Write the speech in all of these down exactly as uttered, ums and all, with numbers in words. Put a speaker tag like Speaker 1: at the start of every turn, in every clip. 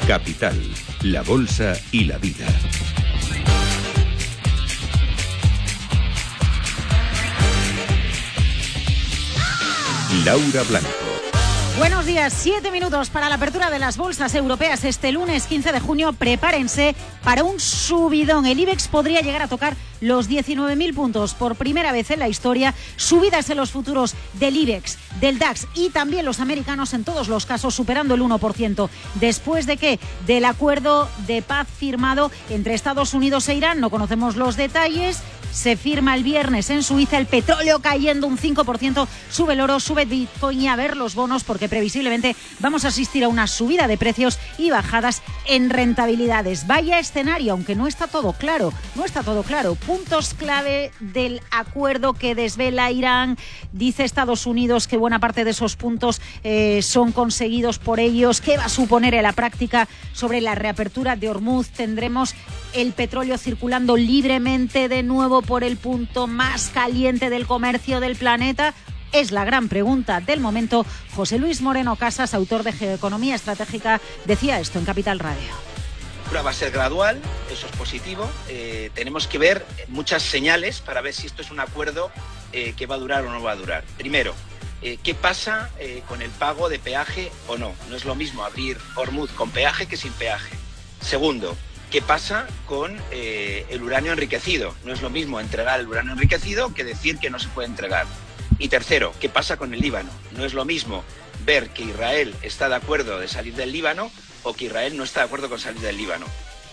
Speaker 1: Capital, la bolsa y la vida. Laura Blanco.
Speaker 2: Buenos días, siete minutos para la apertura de las bolsas europeas este lunes quince de junio. Prepárense para un subidón. El IBEX podría llegar a tocar los diecinueve mil puntos por primera vez en la historia. Subidas en los futuros del IBEX, del DAX y también los americanos, en todos los casos superando el uno por ciento. ¿Después de qué? Del acuerdo de paz firmado entre Estados Unidos e Irán. No conocemos los detalles. Se firma el viernes en Suiza, el petróleo cayendo un cinco por ciento, sube el oro, sube el Bitcoin y a ver los bonos, porque previsiblemente vamos a asistir a una subida de precios y bajadas en rentabilidades. Vaya escenario, aunque no está todo claro, no está todo claro. Puntos clave del acuerdo que desvela Irán. Dice Estados Unidos que buena parte de esos puntos eh, son conseguidos por ellos. ¿Qué va a suponer en la práctica sobre la reapertura de Hormuz? Tendremos el petróleo circulando libremente de nuevo por el punto más caliente del comercio del planeta. Es la gran pregunta del momento. José Luis Moreno Casas, autor de Geoeconomía Estratégica, decía esto en Capital Radio.
Speaker 3: Va a ser gradual, eso es positivo. Eh, tenemos que ver muchas señales para ver si esto es un acuerdo eh, que va a durar o no va a durar. Primero, eh, ¿qué pasa eh, con el pago de peaje o no? No es lo mismo abrir Hormuz con peaje que sin peaje. Segundo, ¿qué pasa con eh, el uranio enriquecido? No es lo mismo entregar el uranio enriquecido que decir que no se puede entregar. Y tercero, ¿qué pasa con el Líbano? No es lo mismo ver que Israel está de acuerdo de salir del Líbano o que Israel no está de acuerdo con salir del Líbano.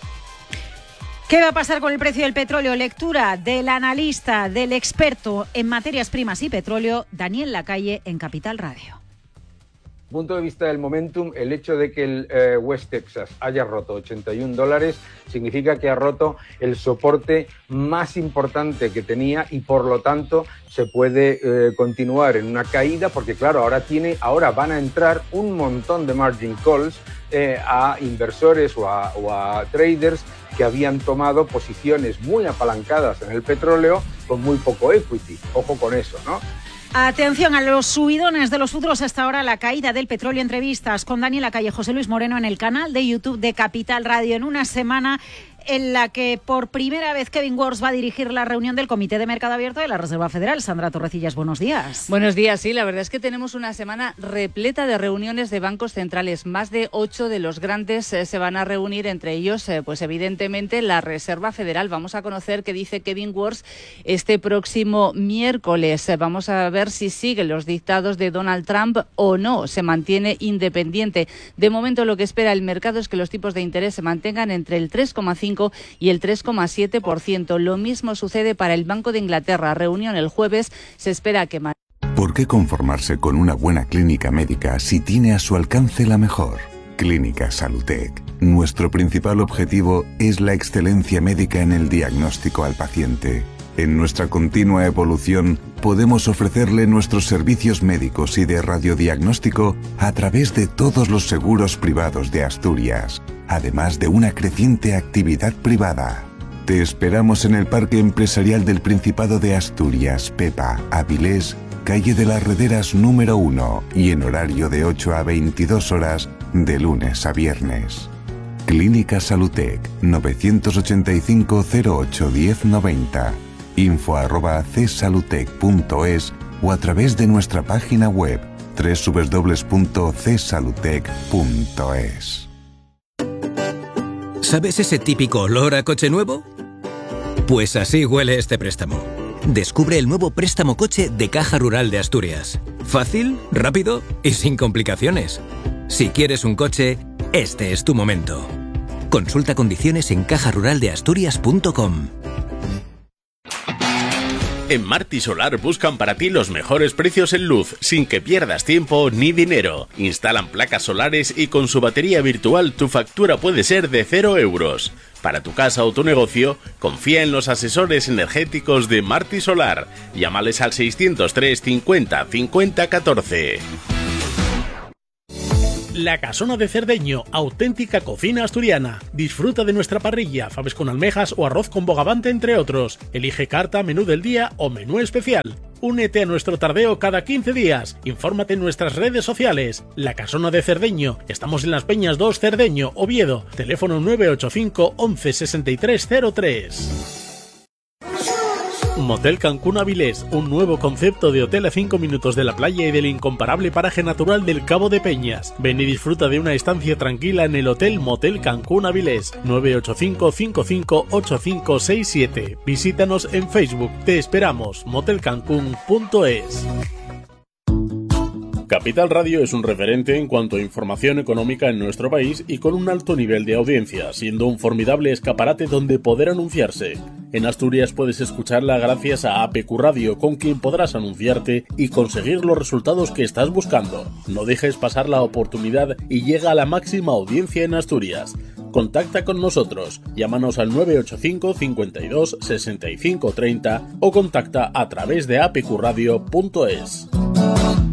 Speaker 2: ¿Qué va a pasar con el precio del petróleo? Lectura del analista, del experto en materias primas y petróleo, Daniel Lacalle, en Capital Radio.
Speaker 4: Punto de vista del momentum, el hecho de que el eh, West Texas haya roto ochenta y un dólares significa que ha roto el soporte más importante que tenía y por lo tanto se puede eh, continuar en una caída, porque claro, ahora tiene, ahora van a entrar un montón de margin calls eh, a inversores o a, o a traders que habían tomado posiciones muy apalancadas en el petróleo con muy poco equity. Ojo con eso, ¿no?
Speaker 2: Atención a los subidones de los futuros hasta ahora, la caída del petróleo. Entrevistas con Daniel Lacalle, José Luis Moreno en el canal de YouTube de Capital Radio, en una semana en la que por primera vez Kevin Warsh va a dirigir la reunión del Comité de Mercado Abierto de la Reserva Federal. Sandra Torrecillas, buenos días.
Speaker 5: Buenos días, sí, la verdad es que tenemos una semana repleta de reuniones de bancos centrales. Más de ocho de los grandes eh, se van a reunir, entre ellos, eh, pues evidentemente, la Reserva Federal. Vamos a conocer qué dice Kevin Warsh este próximo miércoles. Eh, vamos a ver si sigue los dictados de Donald Trump o no, se mantiene independiente. De momento, lo que espera el mercado es que los tipos de interés se mantengan entre el tres coma cinco y el tres coma siete por ciento. Lo mismo sucede para el Banco de Inglaterra. Reunión el jueves. Se espera que...
Speaker 1: ¿Por qué conformarse con una buena clínica médica si tiene a su alcance la mejor? Clínica Salutec. Nuestro principal objetivo es la excelencia médica en el diagnóstico al paciente. En nuestra continua evolución, podemos ofrecerle nuestros servicios médicos y de radiodiagnóstico a través de todos los seguros privados de Asturias, además de una creciente actividad privada. Te esperamos en el Parque Empresarial del Principado de Asturias, Pepa, Avilés, calle de las Rederas número uno y en horario de ocho a veintidós horas de lunes a viernes. Clínica Salutec, novecientos ochenta y cinco cero ocho diez noventa. info arroba csalutec punto es o a través de nuestra página web doble u doble u doble u punto c salutec punto es.
Speaker 6: ¿Sabes ese típico olor a coche nuevo? Pues así huele este préstamo. Descubre el nuevo préstamo coche de Caja Rural de Asturias. Fácil, rápido y sin complicaciones. Si quieres un coche, este es tu momento. Consulta condiciones en caja rural de asturias punto com.
Speaker 7: En Marti Solar buscan para ti los mejores precios en luz, sin que pierdas tiempo ni dinero. Instalan placas solares y con su batería virtual tu factura puede ser de cero euros. Para tu casa o tu negocio, confía en los asesores energéticos de Marti Solar. Llámales al seiscientos tres cincuenta cincuenta catorce.
Speaker 8: La Casona de Cerdeño, auténtica cocina asturiana. Disfruta de nuestra parrilla, faves con almejas o arroz con bogavante, entre otros. Elige carta, menú del día o menú especial. Únete a nuestro tardeo cada quince días. Infórmate en nuestras redes sociales. La Casona de Cerdeño. Estamos en Las Peñas dos, Cerdeño, Oviedo. Teléfono nueve ocho cinco once sesenta y tres cero tres. Motel Cancún Avilés, un nuevo concepto de hotel a cinco minutos de la playa y del incomparable paraje natural del Cabo de Peñas. Ven y disfruta de una estancia tranquila en el Hotel Motel Cancún Avilés. nueve ocho cinco cinco cinco ocho cinco seis siete. Visítanos en Facebook. Te esperamos. motel cancún punto es.
Speaker 7: Capital Radio es un referente en cuanto a información económica en nuestro país y con un alto nivel de audiencia, siendo un formidable escaparate donde poder anunciarse. En Asturias puedes escucharla gracias a A P Q Radio, con quien podrás anunciarte y conseguir los resultados que estás buscando. No dejes pasar la oportunidad y llega a la máxima audiencia en Asturias. Contacta con nosotros, llámanos al nueve ocho cinco cincuenta y dos sesenta y cinco treinta o contacta a través de a p q radio punto es.